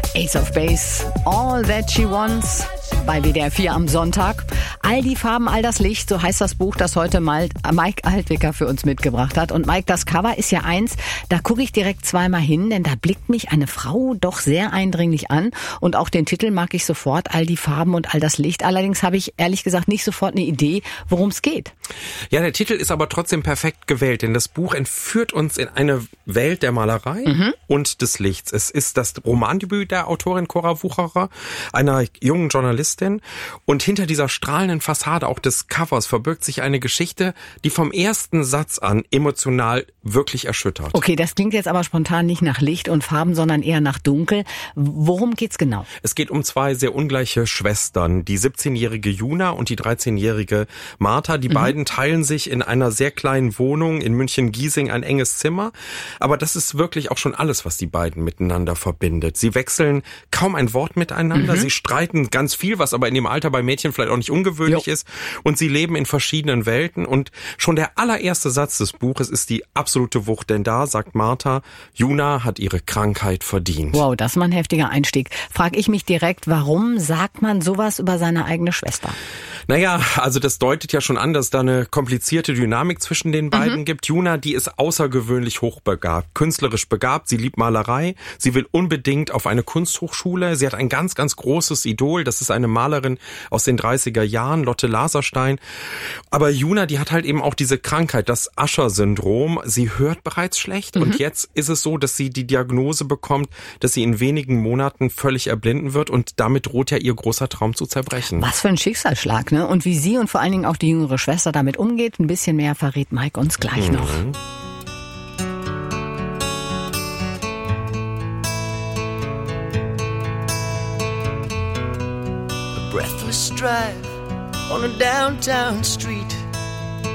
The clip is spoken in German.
Ace of Base, All That She Wants, bei WDR 4 am Sonntag. All die Farben, all das Licht, so heißt das Buch, das heute Mike Altwicker für uns mitgebracht hat. Und Mike, das Cover ist ja eins, da gucke ich direkt zweimal hin, denn da blickt mich eine Frau doch sehr eindringlich an. Und auch den Titel mag ich sofort, all die Farben und all das Licht. Allerdings habe ich ehrlich gesagt nicht sofort eine Idee, worum es geht. Ja, der Titel ist aber trotzdem perfekt gewählt, denn das Buch entführt uns in eine Welt der Malerei und des Lichts. Es ist das Romandebüt der Autorin Cora Wucherer, einer jungen Journalistin. Und hinter dieser strahlenden Fassade auch des Covers verbirgt sich eine Geschichte, die vom ersten Satz an emotional wirklich erschüttert. Okay, das klingt jetzt aber spontan nicht nach Licht und Farben, sondern eher nach Dunkel. Worum geht's genau? Es geht um zwei sehr ungleiche Schwestern, die 17-jährige Juna und die 13-jährige Martha. Die beiden teilen sich in einer sehr kleinen Wohnung in München-Giesing ein enges Zimmer. Aber das ist wirklich auch schon alles, was die beiden miteinander verbindet. Sie wechseln kaum ein Wort miteinander. Sie streiten ganz viel, was aber in dem Alter bei Mädchen vielleicht auch nicht ungewöhnlich ist. Und sie leben in verschiedenen Welten. Und schon der allererste Satz des Buches ist die absolute Wucht. Denn da sagt Martha, Juna hat ihre Krankheit verdient. Wow, das ist mal ein heftiger Einstieg. Frag ich mich direkt, warum sagt man sowas über seine eigene Schwester? Naja, also das deutet ja schon an, dass da eine komplizierte Dynamik zwischen den beiden gibt. Juna, die ist außergewöhnlich hochbegabt, künstlerisch begabt. Sie liebt Malerei. Sie will unbedingt auf eine Kunsthochschule. Sie hat ein ganz, ganz großes Idol. Das ist eine Malerin aus den 30er Jahren, Lotte Laserstein. Aber Juna, die hat halt eben auch diese Krankheit, das Usher-Syndrom. Sie hört bereits schlecht und jetzt ist es so, dass sie die Diagnose bekommt, dass sie in wenigen Monaten völlig erblinden wird und damit droht ja ihr großer Traum zu zerbrechen. Was für ein Schicksalsschlag, ne? Und wie sie und vor allen Dingen auch die jüngere Schwester damit umgeht, ein bisschen mehr verrät Mike uns gleich noch. A breathless drive on a downtown street.